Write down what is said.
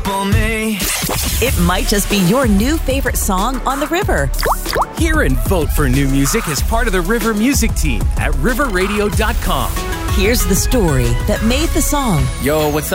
Triple me. It might just be your new favorite song on the river. Hear and vote for new music as part of the River Music Team at riverradio.com. Here's the story that made the song. Yo, what's up?